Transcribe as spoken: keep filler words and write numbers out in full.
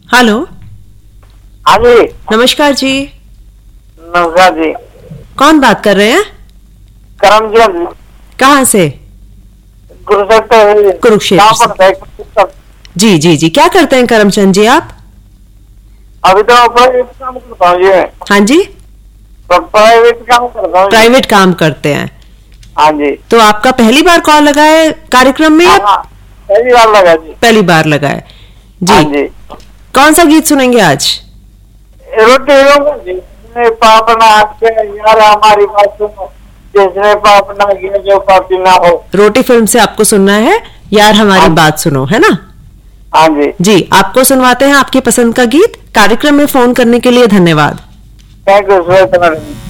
Hello. हाँ जी। नमस्कार जी। नमस्कार जी। कौन बात कर रहे हैं? करमचंद। कहाँ से? कुरुक्षेत्र। कुरुक्षेत्र। जी जी जी, क्या करते हैं करमचंद जी आप? अभी तो प्राइवेट काम करता हूँ जी। हाँ जी, प्राइवेट काम करता हूँ। प्राइवेट काम करते हैं। हाँ जी। तो आपका पहली बार कॉल लगा है कार्यक्रम में? हाँ, पहली बार लगा जी। पहली बार लगा है जी। हाँ जी। कौन सा गीत सुनेंगे आज? रोटी जी। पाप ना के यार हमारी बात सुनो, जिसने पाप ना किया जो पापी ना हो। रोटी फिल्म से आपको सुनना है यार हमारी बात सुनो, है ना? हाँ जी। जी, आपको सुनवाते हैं आपकी पसंद का गीत। कार्यक्रम में फोन करने के लिए धन्यवाद। Thank you.